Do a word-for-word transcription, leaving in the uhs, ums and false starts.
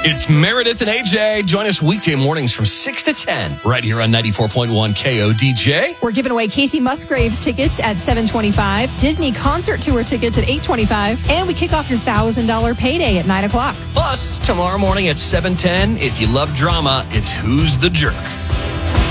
It's Meredith and A J. Join us weekday mornings from six to ten right here on ninety-four point one K O D J. We're giving away Casey Musgraves tickets at seven twenty-five, Disney concert tour tickets at eight twenty-five, and we kick off your one thousand dollars payday at nine o'clock. Plus, tomorrow morning at seven ten, if you love drama, it's Who's the Jerk?